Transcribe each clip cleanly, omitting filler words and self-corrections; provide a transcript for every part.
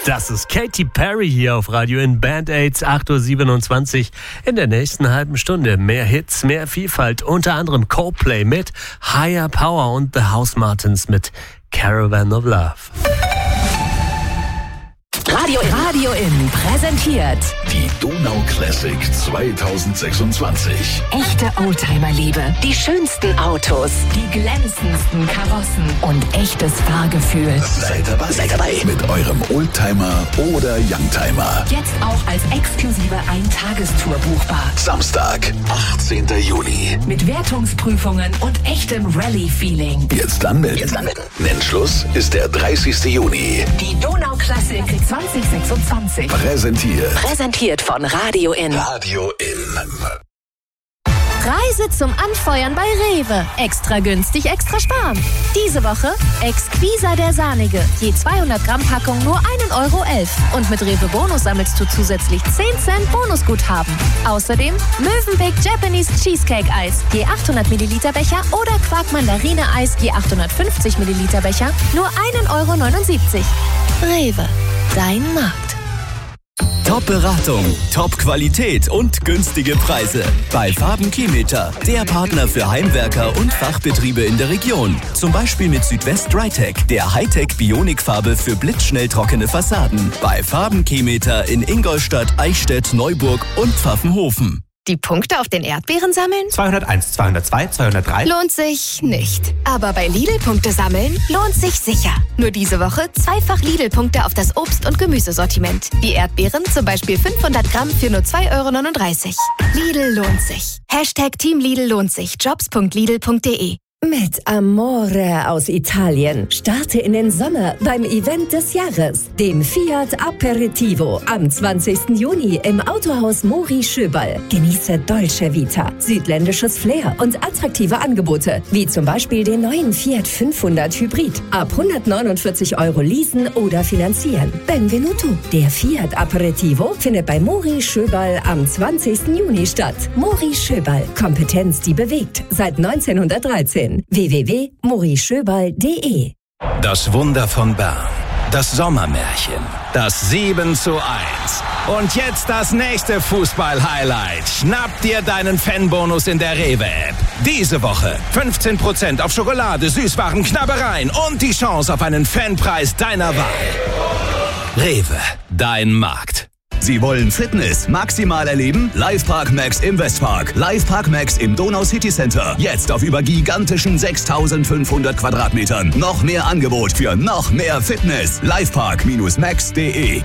Das ist Katy Perry hier auf Radio in Band-Aids, 8.27 Uhr. In der nächsten halben Stunde mehr Hits, mehr Vielfalt, unter anderem Coldplay mit Higher Power und The Housemartins mit Caravan of Love. Radio in präsentiert die Donau Classic 2026. Echte Oldtimer-Liebe, die schönsten Autos, die glänzendsten Karossen und echtes Fahrgefühl. Seid dabei mit eurem Oldtimer oder Youngtimer. Jetzt auch als exklusive Eintagestour buchbar. Samstag, 18. Juni. Mit Wertungsprüfungen und echtem Rallye-Feeling. Jetzt anmelden. Nennschluss ist der 30. Juni. Die Donau Classic 2026. Präsentiert von Radio in. Reise zum Anfeuern bei Rewe. Extra günstig, extra sparen. Diese Woche Exquisa der Sahnige. Je 200 Gramm Packung nur 1,11 € Und mit Rewe Bonus sammelst du zusätzlich 10 Cent Bonusguthaben. Außerdem Mövenpick Japanese Cheesecake Eis. Je 800 Milliliter Becher oder Quark Mandarine Eis. Je 850 Milliliter Becher nur 1,79 €. Rewe. Dein Markt. Top-Beratung, Top-Qualität und günstige Preise. Bei Farben-Kilometer, der Partner für Heimwerker und Fachbetriebe in der Region. Zum Beispiel mit Südwest Drytech, der Hightech-Bionikfarbe für blitzschnell trockene Fassaden. Bei Farben-Kilometer in Ingolstadt, Eichstätt, Neuburg und Pfaffenhofen. Die Punkte auf den Erdbeeren sammeln? 201, 202, 203. Lohnt sich nicht. Aber bei Lidl-Punkte sammeln lohnt sich sicher. Nur diese Woche zweifach Lidl-Punkte auf das Obst- und Gemüsesortiment. Wie Erdbeeren, zum Beispiel 500 Gramm für nur 2,39 €. Lidl lohnt sich. #Team Lidl lohnt sich. Jobs.lidl.de. Mit Amore aus Italien starte in den Sommer beim Event des Jahres, dem Fiat Aperitivo, am 20. Juni im Autohaus Mori Schöberl. Genieße Dolce Vita, südländisches Flair und attraktive Angebote, wie zum Beispiel den neuen Fiat 500 Hybrid. Ab 149 € leasen oder finanzieren. Benvenuto. Der Fiat Aperitivo findet bei Mori Schöberl am 20. Juni statt. Mori Schöberl. Kompetenz, die bewegt. Seit 1913. www.morischöberl.de. Das Wunder von Bern. Das Sommermärchen. Das 7:1. Und jetzt das nächste Fußball-Highlight. Schnapp dir deinen Fanbonus in der Rewe-App. Diese Woche 15% auf Schokolade, Süßwaren, Knabbereien und die Chance auf einen Fanpreis deiner Wahl. Rewe, dein Markt. Sie wollen Fitness maximal erleben? Livepark Max im Westpark. Livepark Max im Donau City Center. Jetzt auf über gigantischen 6.500 Quadratmetern. Noch mehr Angebot für noch mehr Fitness. Livepark-max.de.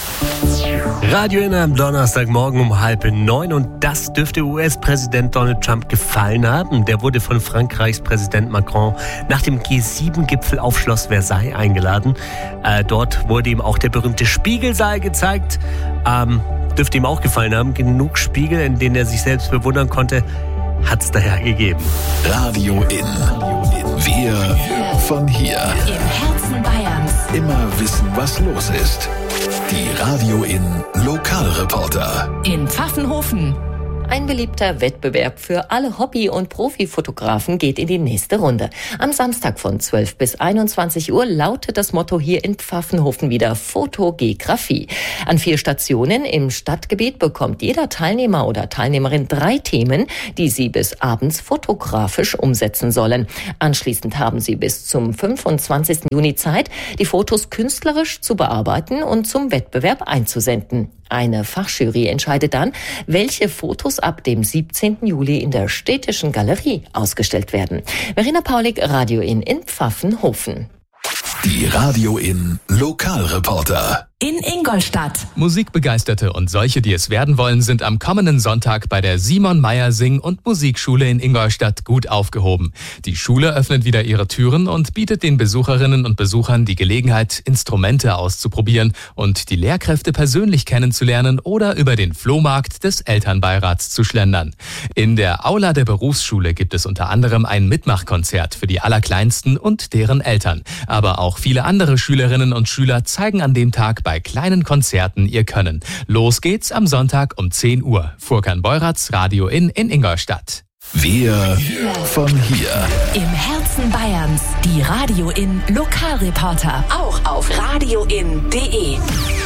Radio in am Donnerstagmorgen um 8:30 und das dürfte US-Präsident Donald Trump gefallen haben. Der wurde von Frankreichs Präsident Macron nach dem G7-Gipfel auf Schloss Versailles eingeladen. Dort wurde ihm auch der berühmte Spiegelsaal gezeigt. Dürfte ihm auch gefallen haben. Genug Spiegel, in denen er sich selbst bewundern konnte, hat es daher gegeben. Radio in. Wir von hier. Im Herzen Bayerns. Immer wissen, was los ist. Die Radio in Lokalreporter. In Pfaffenhofen. Ein beliebter Wettbewerb für alle Hobby- und Profifotografen geht in die nächste Runde. Am Samstag von 12 bis 21 Uhr lautet das Motto hier in Pfaffenhofen wieder Fotogeografie. An 4 Stationen im Stadtgebiet bekommt jeder Teilnehmer oder Teilnehmerin 3 Themen, die sie bis abends fotografisch umsetzen sollen. Anschließend haben sie bis zum 25. Juni Zeit, die Fotos künstlerisch zu bearbeiten und zum Wettbewerb einzusenden. Eine Fachjury entscheidet dann, welche Fotos ab dem 17. Juli in der Städtischen Galerie ausgestellt werden. Verena Paulik, Radio in Pfaffenhofen. Die Radio in Lokalreporter. In Ingolstadt. Musikbegeisterte und solche, die es werden wollen, sind am kommenden Sonntag bei der Simon Meyer Sing- und Musikschule in Ingolstadt gut aufgehoben. Die Schule öffnet wieder ihre Türen und bietet den Besucherinnen und Besuchern die Gelegenheit, Instrumente auszuprobieren und die Lehrkräfte persönlich kennenzulernen oder über den Flohmarkt des Elternbeirats zu schlendern. In der Aula der Berufsschule gibt es unter anderem ein Mitmachkonzert für die Allerkleinsten und deren Eltern. Aber auch viele andere Schülerinnen und Schüler zeigen an dem Tag bei kleinen Konzerten ihr Können. Los geht's am Sonntag um 10 Uhr. Furkan Beuratz, Radio in Ingolstadt. Wir von hier. Im Herzen Bayerns. Die Radio in Lokalreporter. Auch auf radioin.de.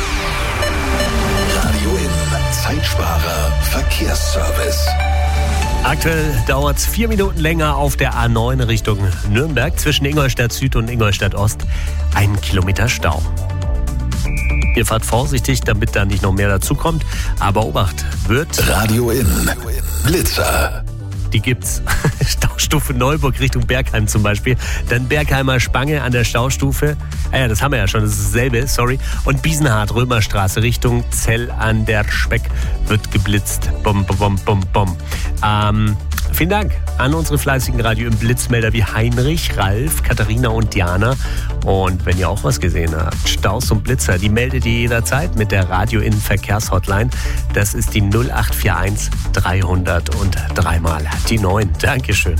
Aktuell dauert es 4 Minuten länger auf der A9 Richtung Nürnberg zwischen Ingolstadt Süd und Ingolstadt Ost. 1 Kilometer Stau. Ihr fahrt vorsichtig, damit da nicht noch mehr dazukommt. Aber Obacht, wird Radio In. Blitzer. Die gibt's. Staustufe Neuburg Richtung Bergheim zum Beispiel. Dann Bergheimer Spange an der Staustufe. Das haben wir ja schon, das ist dasselbe, sorry. Und Biesenhardt, Römerstraße Richtung Zell an der Speck wird geblitzt. Bom, bom, bom, bom. Vielen Dank an unsere fleißigen Radio im Blitzmelder wie Heinrich, Ralf, Katharina und Diana. Und wenn ihr auch was gesehen habt, Staus und Blitzer, die meldet ihr jederzeit mit der Radio in Verkehrshotline. Das ist die 0841 300 und dreimal die 9. Dankeschön.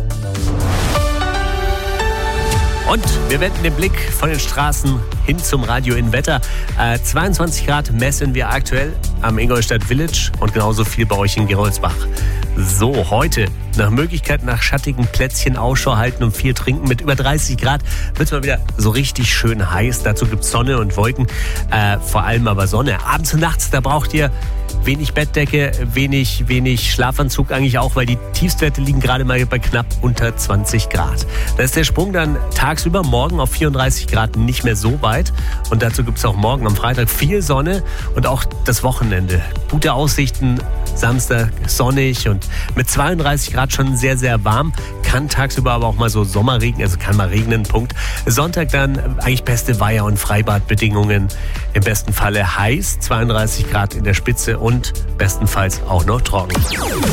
Und wir wenden den Blick von den Straßen hin zum Radio in Wetter. 22 Grad messen wir aktuell am Ingolstadt Village und genauso viel bei euch in Geroldsbach. So, heute nach Möglichkeit nach schattigen Plätzchen Ausschau halten und viel trinken. Mit über 30 Grad wird es mal wieder so richtig schön heiß. Dazu gibt es Sonne und Wolken, vor allem aber Sonne. Abends und nachts, da braucht ihr wenig Bettdecke, wenig Schlafanzug eigentlich auch, weil die Tiefstwerte liegen gerade mal bei knapp unter 20 Grad. Da ist der Sprung dann tagsüber morgen auf 34 Grad nicht mehr so weit. Und dazu gibt es auch morgen am Freitag viel Sonne und auch das Wochenende. Gute Aussichten, Samstag sonnig und mit 32 Grad schon sehr, sehr warm. Kann tagsüber aber auch mal so Sommerregen, also kann mal regnen, Punkt. Sonntag dann eigentlich beste Weiher- und Freibadbedingungen. Im besten Falle heiß, 32 Grad in der Spitze und bestenfalls auch noch trocken.